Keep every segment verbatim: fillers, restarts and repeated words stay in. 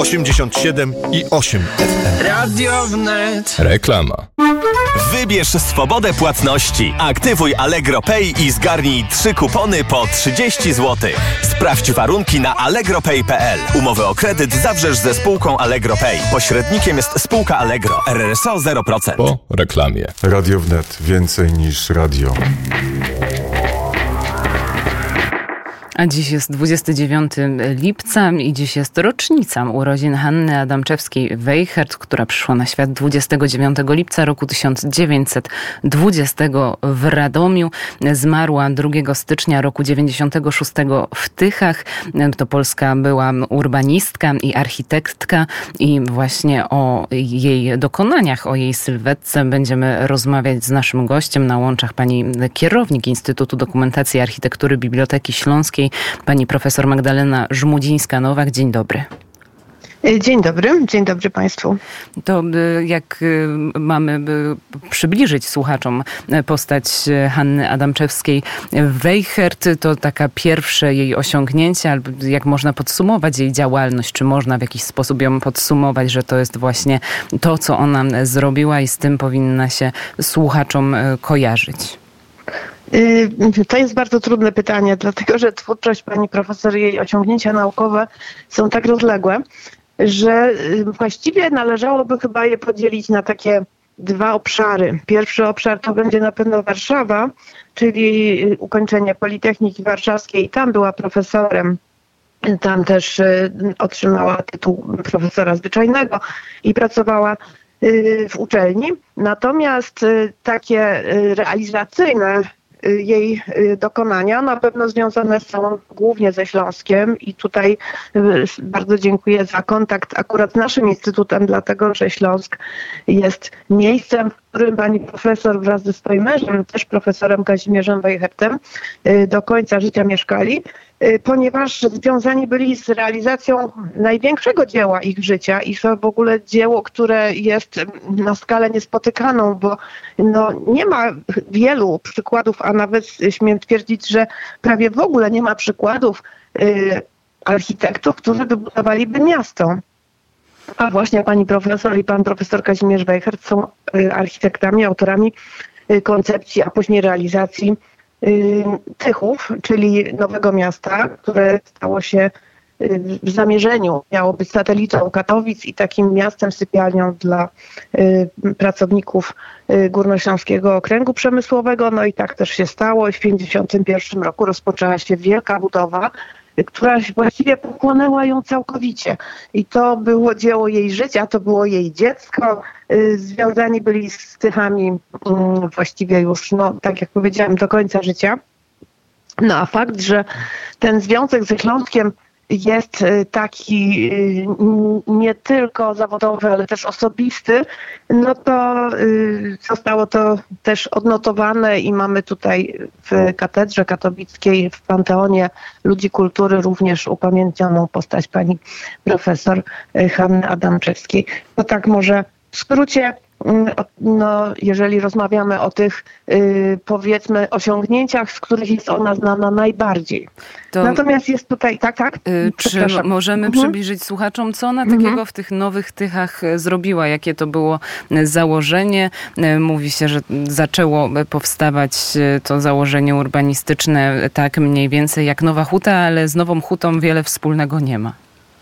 osiemdziesiąt siedem i osiem F M. Radio Wnet. Reklama. Wybierz swobodę płatności. Aktywuj Allegro Pay i zgarnij trzy kupony po trzydzieści złotych. Sprawdź warunki na allegro pay kropka p l. Umowę o kredyt zawrzesz ze spółką Allegro Pay. Pośrednikiem jest spółka Allegro. R R S O zero procent. Po reklamie. Radio Wnet. Więcej niż radio. A dziś jest dwudziestego dziewiątego lipca i dziś jest rocznica urodzin Hanny Adamczewskiej-Weichert, która przyszła na świat dwudziestego dziewiątego lipca roku tysiąc dziewięćset dwudziestego w Radomiu. Zmarła drugiego stycznia roku dziewięćdziesiątego szóstego w Tychach. To polska była urbanistka i architektka i właśnie o jej dokonaniach, o jej sylwetce będziemy rozmawiać z naszym gościem. Na łączach pani kierownik Instytutu Dokumentacji i Architektury Biblioteki Śląskiej, pani profesor Magdalena Żmudzińska-Nowak. Dzień dobry. Dzień dobry, dzień dobry Państwu. To jak mamy przybliżyć słuchaczom postać Hanny Adamczewskiej-Weichert, to taka pierwsze jej osiągnięcie, albo jak można podsumować jej działalność, czy można w jakiś sposób ją podsumować, że to jest właśnie to, co ona zrobiła i z tym powinna się słuchaczom kojarzyć? To jest bardzo trudne pytanie, dlatego że twórczość pani profesor i jej osiągnięcia naukowe są tak rozległe, że właściwie należałoby chyba je podzielić na takie dwa obszary. Pierwszy obszar to będzie na pewno Warszawa, czyli ukończenie Politechniki Warszawskiej. Tam była profesorem. Tam też otrzymała tytuł profesora zwyczajnego i pracowała w uczelni. Natomiast takie realizacyjne jej dokonania na pewno związane są głównie ze Śląskiem i tutaj bardzo dziękuję za kontakt akurat z naszym instytutem, dlatego że Śląsk jest miejscem, w którym pani profesor wraz ze swoim mężem, też profesorem Kazimierzem Weichertem, do końca życia mieszkali, ponieważ związani byli z realizacją największego dzieła ich życia i to w ogóle dzieło, które jest na skalę niespotykaną, bo no, nie ma wielu przykładów, a nawet śmiem twierdzić, że prawie w ogóle nie ma przykładów y, architektów, którzy wybudowaliby miasto. A właśnie pani profesor i pan profesor Kazimierz Weichert są y, architektami, autorami y, koncepcji, a później realizacji Tychów, czyli nowego miasta, które stało się w zamierzeniu, miało być satelitą Katowic i takim miastem sypialnią dla pracowników Górnośląskiego Okręgu Przemysłowego. No i tak też się stało i w tysiąc dziewięćset pięćdziesiątym pierwszym roku rozpoczęła się wielka budowa, która właściwie pochłonęła ją całkowicie. I to było dzieło jej życia, to było jej dziecko. Związani byli z Tychami właściwie już, no tak jak powiedziałam, do końca życia. No a fakt, że ten związek ze Śląskiem jest taki nie tylko zawodowy, ale też osobisty, no to zostało to też odnotowane i mamy tutaj w Katedrze Katowickiej, w Panteonie Ludzi Kultury również upamiętnioną postać pani profesor Hanny Adamczewskiej. To tak może w skrócie, no, jeżeli rozmawiamy o tych yy, powiedzmy osiągnięciach, z których jest ona znana najbardziej. To, Natomiast jest tutaj, tak, tak? Yy, czy możemy mhm. przybliżyć słuchaczom, co ona takiego mhm. w tych nowych Tychach zrobiła? Jakie to było założenie? Mówi się, że zaczęło powstawać to założenie urbanistyczne tak mniej więcej jak Nowa Huta, ale z Nową Hutą wiele wspólnego nie ma.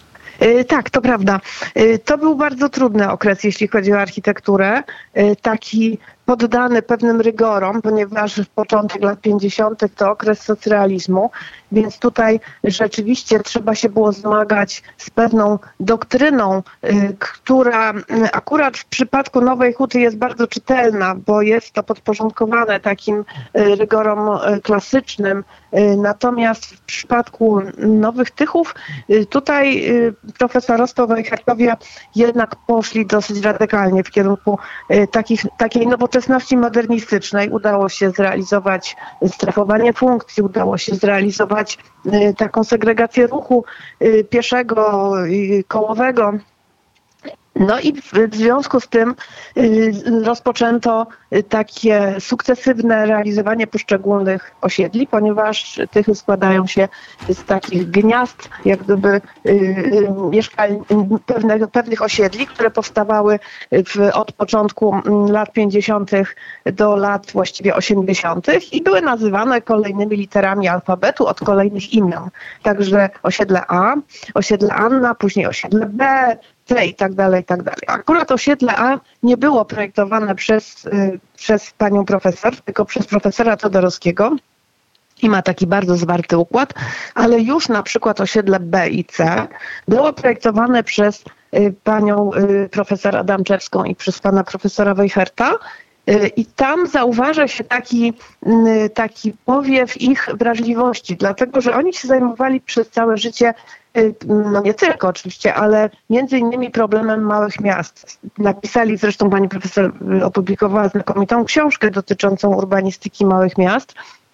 Tak, to prawda. To był bardzo trudny okres, jeśli chodzi o architekturę. Taki poddany pewnym rygorom, ponieważ początek lat pięćdziesiątych to okres socrealizmu, więc tutaj rzeczywiście trzeba się było zmagać z pewną doktryną, która akurat w przypadku Nowej Huty jest bardzo czytelna, bo jest to podporządkowane takim rygorom klasycznym. Natomiast w przypadku Nowych Tychów tutaj profesorostwo Weichertowie jednak poszli dosyć radykalnie w kierunku takich, takiej nowoczesności modernistycznej. Udało się zrealizować strefowanie funkcji, udało się zrealizować taką segregację ruchu pieszego i kołowego. No i w, w związku z tym y, rozpoczęto takie sukcesywne realizowanie poszczególnych osiedli, ponieważ tychy składają się z takich gniazd, jak gdyby y, y, mieszkań, pewne, pewnych osiedli, które powstawały w, od początku lat pięćdziesiątych do lat właściwie osiemdziesiątych i były nazywane kolejnymi literami alfabetu od kolejnych imion. Także osiedle A, osiedle Anna, później osiedle B, C i tak dalej, i tak dalej. Akurat osiedle A nie było projektowane przez, y, przez panią profesor, tylko przez profesora Todorowskiego i ma taki bardzo zwarty układ, ale już na przykład osiedle B i C było projektowane przez y, panią y, profesor Adamczewską i przez pana profesora Weicherta. I tam zauważa się taki, taki powiew ich wrażliwości, dlatego że oni się zajmowali przez całe życie, no nie tylko oczywiście, ale między innymi problemem małych miast. Napisali, zresztą pani profesor opublikowała znakomitą książkę dotyczącą urbanistyki małych miast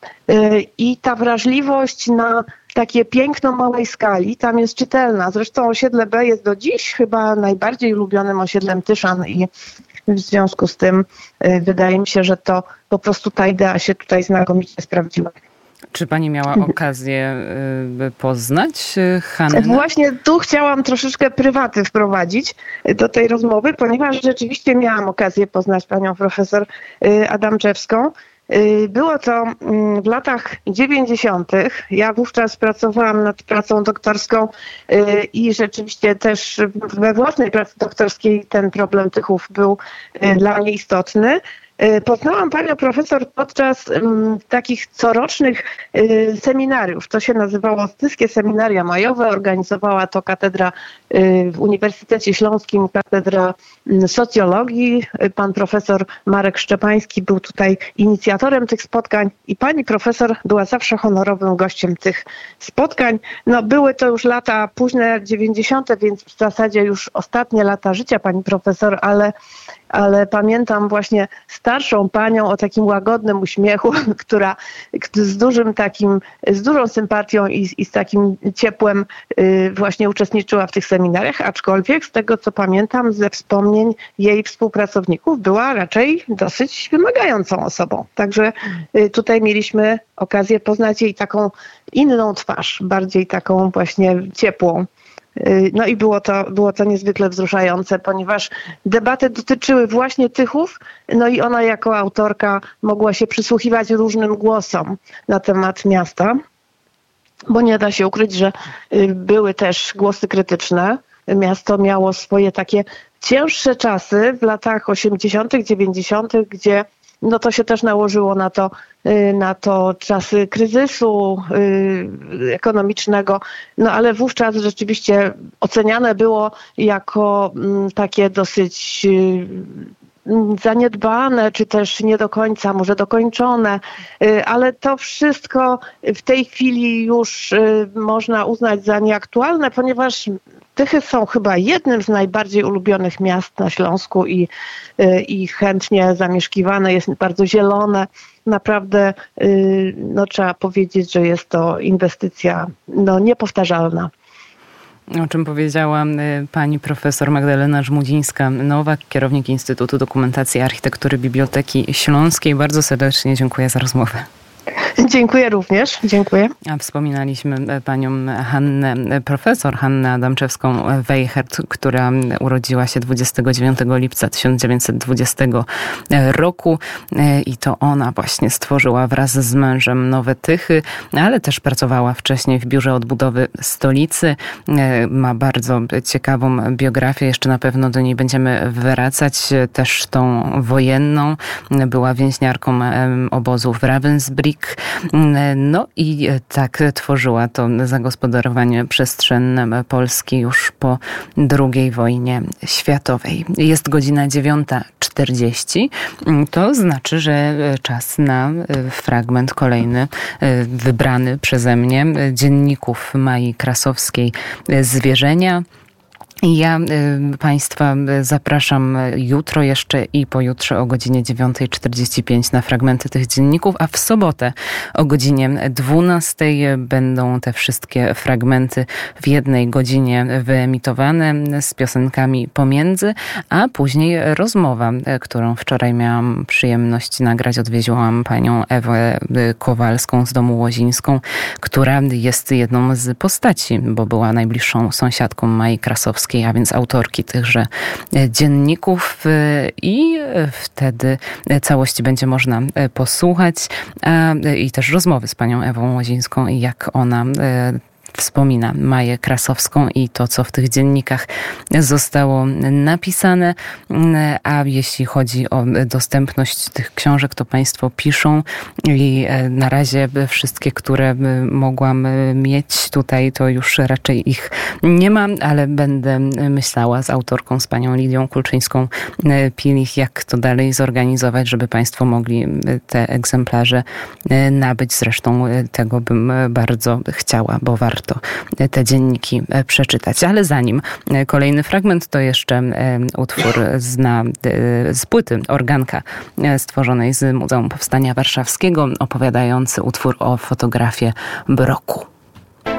i ta wrażliwość na takie piękno małej skali tam jest czytelna. Zresztą osiedle B jest do dziś chyba najbardziej ulubionym osiedlem Tyszan i w związku z tym y, wydaje mi się, że to po prostu ta idea się tutaj znakomicie sprawdziła. Czy pani miała okazję y, poznać Hannę? Właśnie tu chciałam troszeczkę prywaty wprowadzić do tej rozmowy, ponieważ rzeczywiście miałam okazję poznać panią profesor y, Adamczewską. Było to w latach dziewięćdziesiątych. Ja wówczas pracowałam nad pracą doktorską i rzeczywiście też we własnej pracy doktorskiej ten problem tychów był dla mnie istotny. Poznałam panią profesor podczas um, takich corocznych y, seminariów. To się nazywało Styskie Seminaria Majowe. Organizowała to katedra y, w Uniwersytecie Śląskim, katedra y, socjologii. Pan profesor Marek Szczepański był tutaj inicjatorem tych spotkań i pani profesor była zawsze honorowym gościem tych spotkań. No, były to już lata późne dziewięćdziesiąte, więc w zasadzie już ostatnie lata życia pani profesor, ale ale pamiętam właśnie starszą panią o takim łagodnym uśmiechu, która z dużym takim, z dużą sympatią i, i z takim ciepłem y, właśnie uczestniczyła w tych seminariach, aczkolwiek z tego co pamiętam ze wspomnień jej współpracowników była raczej dosyć wymagającą osobą. Także y, tutaj mieliśmy okazję poznać jej taką inną twarz, bardziej taką właśnie ciepłą. No i było to, było to niezwykle wzruszające, ponieważ debaty dotyczyły właśnie tychów, no i ona jako autorka mogła się przysłuchiwać różnym głosom na temat miasta, bo nie da się ukryć, że były też głosy krytyczne. Miasto miało swoje takie cięższe czasy w latach osiemdziesiątych, dziewięćdziesiątych, gdzie no to się też nałożyło na to, na to czasy kryzysu y, ekonomicznego, no ale wówczas rzeczywiście oceniane było jako y, takie dosyć y, zaniedbane, czy też nie do końca może dokończone, y, ale to wszystko w tej chwili już y, można uznać za nieaktualne, ponieważ Tychy są chyba jednym z najbardziej ulubionych miast na Śląsku i, i chętnie zamieszkiwane, jest bardzo zielone. Naprawdę no, trzeba powiedzieć, że jest to inwestycja no, niepowtarzalna. O czym powiedziała pani profesor Magdalena Żmudzińska-Nowak, kierownik Instytutu Dokumentacji i Architektury Biblioteki Śląskiej. Bardzo serdecznie dziękuję za rozmowę. Dziękuję również, dziękuję. A wspominaliśmy panią Hannę, profesor Hannę Adamczewską-Weichert, która urodziła się dwudziestego dziewiątego lipca tysiąc dziewięćset dwudziestego roku i to ona właśnie stworzyła wraz z mężem Nowe Tychy, ale też pracowała wcześniej w Biurze Odbudowy Stolicy. Ma bardzo ciekawą biografię, jeszcze na pewno do niej będziemy wracać, też tą wojenną. Była więźniarką obozu w Ravensbrück. No i tak tworzyła to zagospodarowanie przestrzenne Polski już po drugiej wojnie światowej. Jest godzina dziewiąta czterdzieści. To znaczy, że czas na fragment kolejny wybrany przeze mnie Dzienników Mai Krasowskiej Zwierzenia. Ja y, Państwa zapraszam jutro jeszcze i pojutrze o godzinie dziewiąta czterdzieści pięć na fragmenty tych dzienników, a w sobotę o godzinie dwunastej będą te wszystkie fragmenty w jednej godzinie wyemitowane z piosenkami pomiędzy, a później rozmowa, którą wczoraj miałam przyjemność nagrać. Odwiedziłam panią Ewę Kowalską z domu Łozińską, która jest jedną z postaci, bo była najbliższą sąsiadką Mai Krasowskiej, a więc autorki tychże dzienników, i wtedy całości będzie można posłuchać, a, i też rozmowy z panią Ewą Łozińską, jak ona wspomina Maję Krasowską i to, co w tych dziennikach zostało napisane. A jeśli chodzi o dostępność tych książek, to Państwo piszą i na razie wszystkie, które mogłam mieć tutaj, to już raczej ich nie ma, ale będę myślała z autorką, z panią Lidią Kulczyńską-Pilich, jak to dalej zorganizować, żeby Państwo mogli te egzemplarze nabyć. Zresztą tego bym bardzo chciała, bo warto te dzienniki przeczytać. Ale zanim kolejny fragment, to jeszcze utwór z, na, z płyty Organka, stworzonej z Muzeum Powstania Warszawskiego, opowiadający utwór o fotografię Broku.